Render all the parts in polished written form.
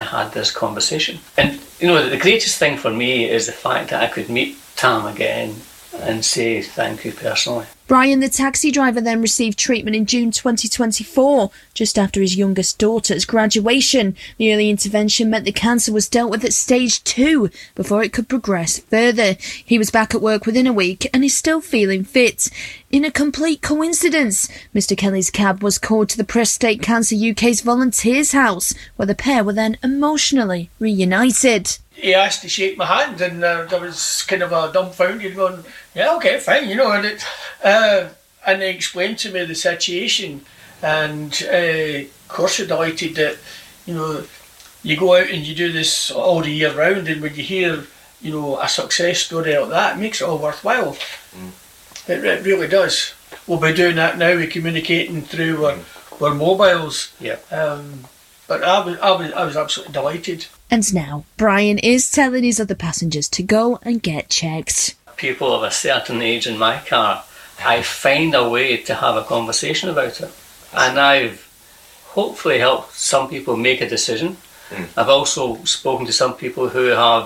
had this conversation. And, you know, the greatest thing for me is the fact that I could meet Tam again and say thank you personally. Brian, the taxi driver, then received treatment in June 2024, just after his youngest daughter's graduation. The early intervention meant the cancer was dealt with at stage 2 before it could progress further. He was back at work within a week and is still feeling fit. In a complete coincidence, Mr Kelly's cab was called to the Prostate Cancer UK's Volunteers House, where the pair were then emotionally reunited. He asked to shake my hand, and I was kind of dumbfounded, going, yeah, okay, fine, you know. And they explained to me the situation, and of course you're delighted that, you know, you go out and you do this all the year round, and when you hear, you know, a success story like that, it makes it all worthwhile. It really does. We'll be doing that now, we're communicating through our mobiles. Yeah. But I was absolutely delighted. And now, Brian is telling his other passengers to go and get checked. People of a certain age in my car, I find a way to have a conversation about it. And I've hopefully helped some people make a decision. I've also spoken to some people who have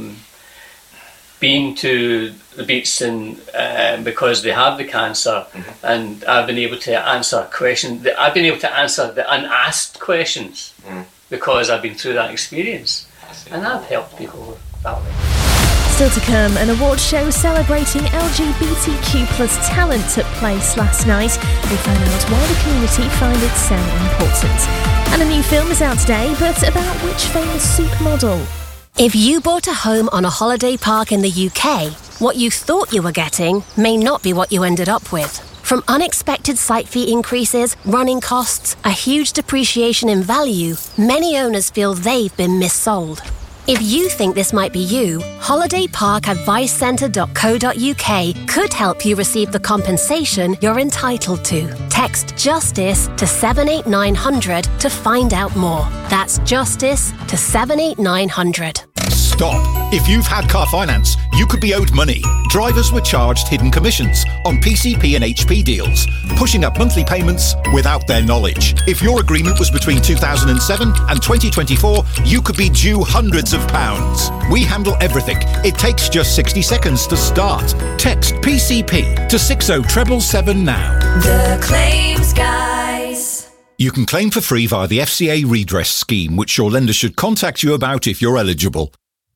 been to the beats because they have the cancer, and I've been able to answer questions. I've been able to answer the unasked questions because I've been through that experience, and I've helped people that way. Still to come, an award show celebrating LGBTQ plus talent took place last night. We found out why the community find it so important. And a new film is out today, but about which famous supermodel? If you bought a home on a holiday park in the UK, what you thought you were getting may not be what you ended up with. From unexpected site fee increases, running costs, a huge depreciation in value, many owners feel they've been missold. If you think this might be you, holidayparkadvicecentre.co.uk could help you receive the compensation you're entitled to. Text JUSTICE to 78900 to find out more. That's JUSTICE to 78900. Stop. If you've had car finance, you could be owed money. Drivers were charged hidden commissions on PCP and HP deals, pushing up monthly payments without their knowledge. If your agreement was between 2007 and 2024, you could be due hundreds of pounds. We handle everything. It takes just 60 seconds to start. Text PCP to 60777 now. The Claims Guys. You can claim for free via the FCA redress scheme, which your lender should contact you about if you're eligible.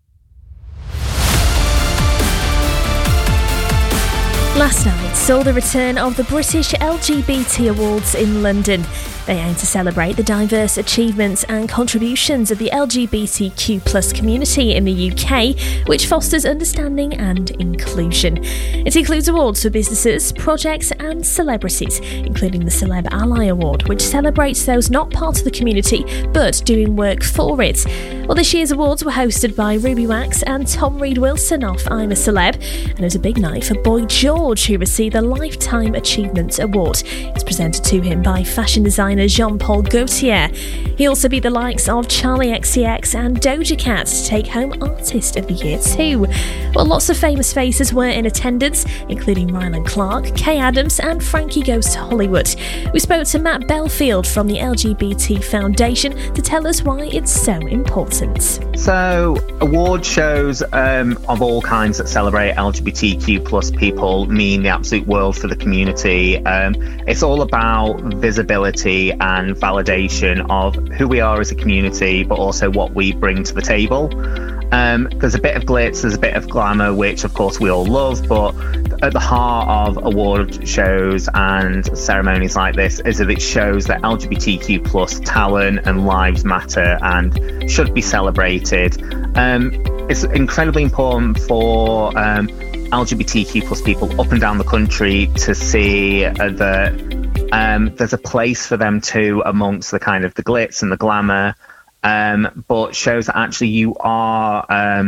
Last night saw the return of the British LGBT Awards in London. They aim to celebrate the diverse achievements and contributions of the LGBTQ plus community in the UK, which fosters understanding and inclusion. It includes awards for businesses, projects and celebrities, including the Celeb Ally Award, which celebrates those not part of the community but doing work for it. Well, this year's awards were hosted by Ruby Wax and Tom Reid-Wilson off I'm a Celeb, and it was a big night for Boy George, who received the Lifetime Achievement Award. It's presented to him by fashion designer Jean-Paul Gaultier. He also beat the likes of Charlie XCX and Doja Cat to take home Artist of the Year too. Well, lots of famous faces were in attendance, including Rylan Clark, Kay Adams and Frankie Goes to Hollywood. We spoke to Matt Belfield from the LGBT Foundation to tell us why it's so important. So, award shows of all kinds that celebrate LGBTQ plus people mean the absolute world for the community. It's all about visibility and validation of who we are as a community, but also what we bring to the table. There's a bit of glitz, there's a bit of glamour, which of course we all love, but at the heart of award shows and ceremonies like this is that it shows that LGBTQ plus talent and lives matter and should be celebrated. It's incredibly important for LGBTQ plus people up and down the country to see that there's a place for them too amongst the kind of the glitz and the glamour, but shows that actually you are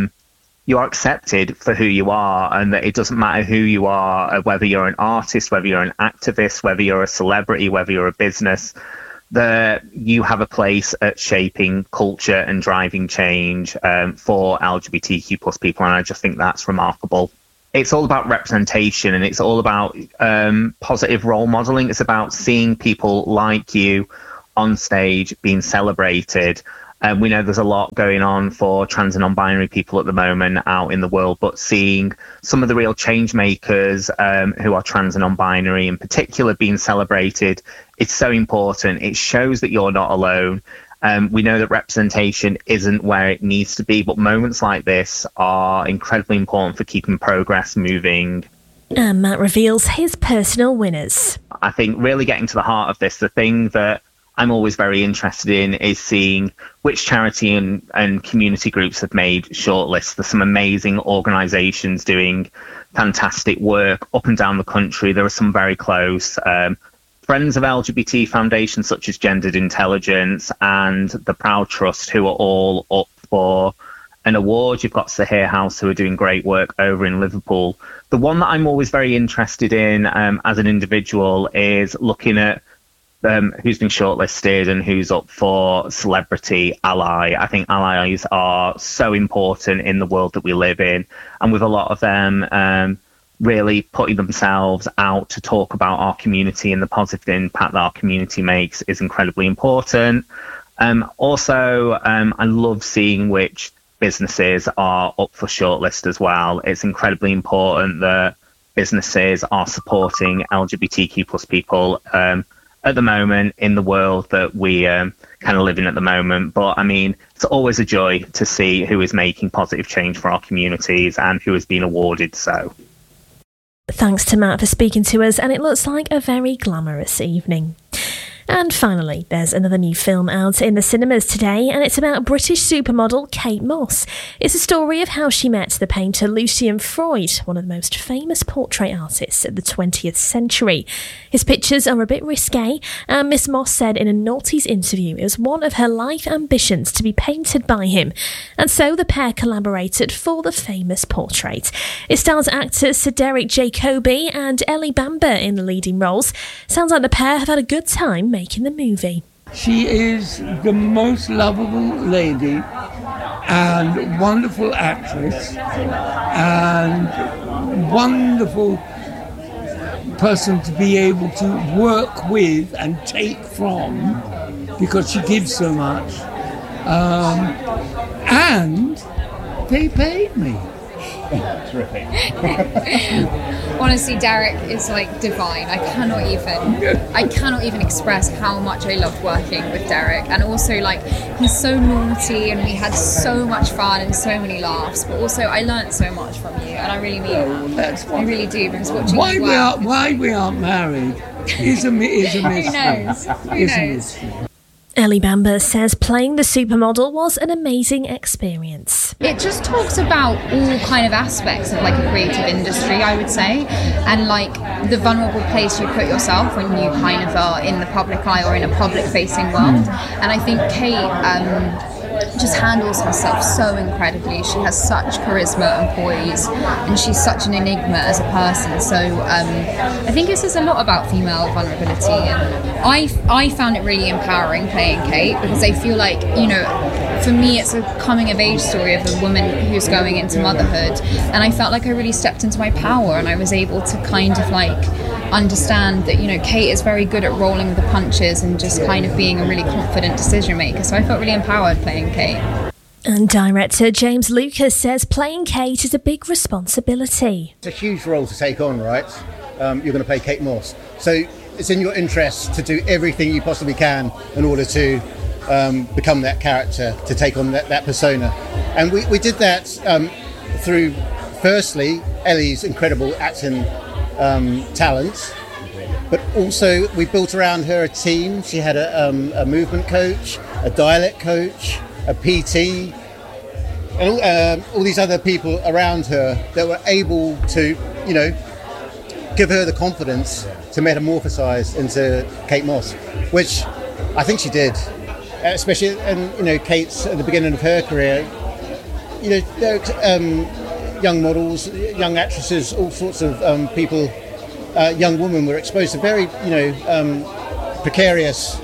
accepted for who you are, and that it doesn't matter who you are, whether you're an artist, whether you're an activist, whether you're a celebrity, whether you're a business, that you have a place at shaping culture and driving change for LGBTQ plus people, and I just think that's remarkable. It's all about representation, and it's all about positive role modelling. It's about seeing people like you on stage being celebrated, We know there's a lot going on for trans and non-binary people at the moment out in the world, but seeing some of the real change makers who are trans and non-binary in particular being celebrated, it's so important. It shows that you're not alone. We know that representation isn't where it needs to be, but moments like this are incredibly important for keeping progress moving. And Matt reveals his personal winners. I think really getting to the heart of this, the thing that I'm always very interested in is seeing which charity and community groups have made shortlists. There's some amazing organisations doing fantastic work up and down the country. There are some very close. Friends of LGBT foundations such as Gendered Intelligence and the Proud Trust, who are all up for an award. You've got Sahir House, who are doing great work over in Liverpool. The one that I'm always very interested in as an individual is looking at who's been shortlisted and who's up for Celebrity Ally. I think allies are so important in the world that we live in, and with a lot of them really putting themselves out to talk about our community and the positive impact that our community makes is incredibly important. Also, I love seeing which businesses are up for shortlist as well. It's incredibly important that businesses are supporting LGBTQ plus people at the moment in the world that we kind of live in at the moment. But I mean, it's always a joy to see who is making positive change for our communities and who has been awarded so. Thanks to Matt for speaking to us, and it looks like a very glamorous evening. And finally, there's another new film out in the cinemas today, and it's about British supermodel Kate Moss. It's a story of how she met the painter Lucian Freud, one of the most famous portrait artists of the 20th century. His pictures are a bit risque, and Miss Moss said in a Naughties interview it was one of her life ambitions to be painted by him, and so the pair collaborated for the famous portrait. It stars actors Sir Derek Jacobi and Ellie Bamber in the leading roles. Sounds like the pair have had a good time making the movie. She is the most lovable lady and wonderful actress and wonderful person to be able to work with and take from, because she gives so much. And they paid me. Terrific. Honestly, Derek is like divine. I cannot even express how much I loved working with Derek. And also, like, he's so naughty and we had so much fun and so many laughs, but also I learnt so much from you, and I really mean that. I really do, because watching you work, why we aren't married is a mystery. Who knows? Ellie Bamber says playing the supermodel was an amazing experience. It just talks about all kind of aspects of like a creative industry, I would say, and like the vulnerable place you put yourself when you kind of are in the public eye or in a public facing world. And I think Kate just handles herself so incredibly. She has such charisma and poise, and she's such an enigma as a person. So I think this is a lot about female vulnerability, and I found it really empowering playing Kate, because I feel like, you know, for me it's a coming of age story of a woman who's going into motherhood, and I felt like I really stepped into my power, and I was able to kind of like understand that, you know, Kate is very good at rolling with the punches and just kind of being a really confident decision maker. So I felt really empowered playing Kate. And director James Lucas says playing Kate is a big responsibility. It's a huge role to take on, right? You're going to play Kate Moss. So it's in your interest to do everything you possibly can in order to become that character, to take on that persona. And we did that through, firstly, Ellie's incredible acting talent, but also we built around her a team. She had a movement coach, a dialect coach, a PT, and all these other people around her that were able to, you know, give her the confidence to metamorphosize into Kate Moss, which I think she did, especially, and you know, Kate's at the beginning of her career, you know, there are, young models, young actresses, all sorts of people, young women were exposed to very, you know, precarious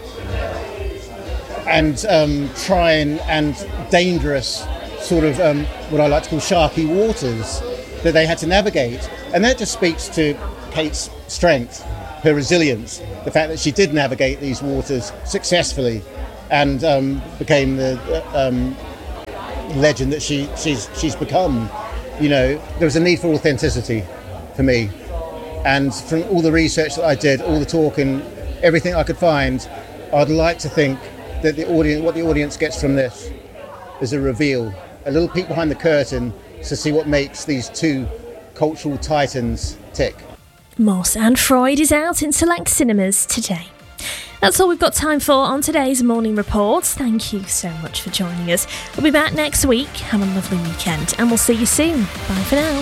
and trying and dangerous sort of what I like to call sharky waters that they had to navigate. And that just speaks to Kate's strength, her resilience, the fact that she did navigate these waters successfully. and became the legend that she's become. You know, there was a need for authenticity for me, and from all the research that I did, all the talk and everything I could find, I'd like to think that what the audience gets from this is a reveal, a little peek behind the curtain to see what makes these two cultural titans tick. Moss and Freud is out in select cinemas today. That's all we've got time for on today's Morning Report. Thank you so much for joining us. We'll be back next week. Have a lovely weekend and we'll see you soon. Bye for now.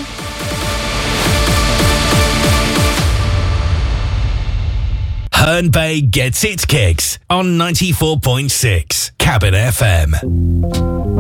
Herne Bay gets its kicks on 94.6 Cabin FM.